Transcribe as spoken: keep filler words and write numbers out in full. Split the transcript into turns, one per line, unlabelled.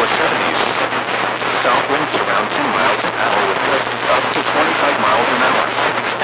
lower seventies. South winds around ten miles an hour with gusts up to twenty-five miles an hour.